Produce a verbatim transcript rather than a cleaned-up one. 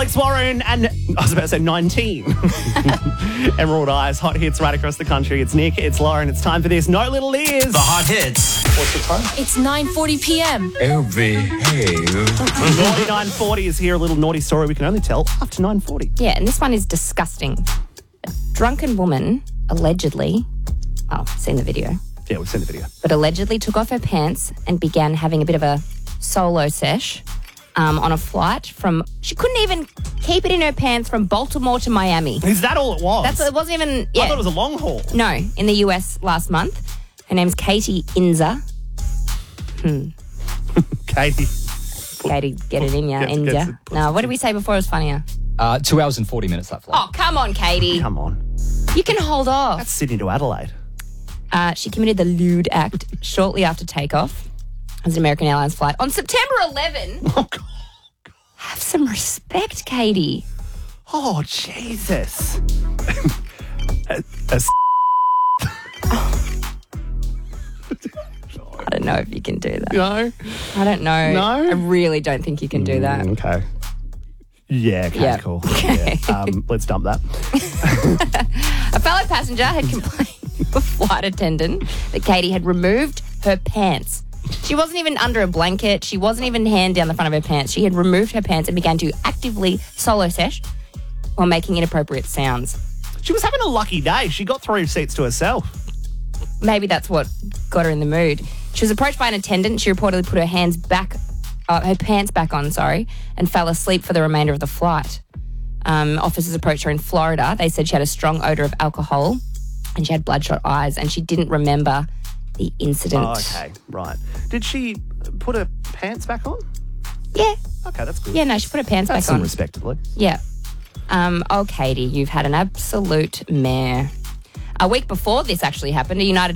Alex Warren and, I was about to say nineteen. Emerald Eyes, hot hits right across the country. It's Nick, it's Lauren. It's time for this. No Little Ears. The hot hits. What's the time? It's nine forty p.m. Oh, behave. Naughty nine forty is here. A little naughty story we can only tell after nine forty. Yeah, and this one is disgusting. A drunken woman allegedly, oh, seen the video, Yeah, we've seen the video. but allegedly took off her pants and began having a bit of a solo sesh um, on a flight from, she couldn't even keep it in her pants from Baltimore to Miami. Is that all it was? That's it wasn't even, yeah. I thought it was a long haul. No, in the U S last month. Her name's Katie Inza. Katie. Katie, get it in ya, Get- get Inza. it, put No, it what did we say before it was funnier? Uh, two hours and forty minutes that flight. Oh, come on, Katie. Come on. You can hold off. That's Sydney to Adelaide. Uh, she committed the lewd act shortly after takeoff as an American Airlines flight on September eleventh. Oh, God. Have some respect, Katie. Oh, Jesus. a, a s- I don't know if you can do that. no? I don't know. No? I really don't think you can do that. Mm, okay. Yeah, okay, Yeah. cool. Okay. Yeah. Um, let's dump that. A fellow passenger had complained to a flight attendant that Katie had removed her pants. She wasn't even under a blanket. She wasn't even hand down the front of her pants. She had removed her pants and began to actively solo sesh while making inappropriate sounds. She was having a lucky day. She got three seats to herself. Maybe that's what got her in the mood. She was approached by an attendant. She reportedly put her hands back, uh, her pants back on, sorry, and fell asleep for the remainder of the flight. Um, officers approached her in Florida. They said she had a strong odor of alcohol and she had bloodshot eyes and she didn't remember the incident. Oh, okay, right. Did she put her pants back on? Yeah. Okay, that's good. Yeah, no, she put her pants That's back some on. respect, at least. Yeah. Um, oh, Katie, you've had an absolute mare. A week before this actually happened, a United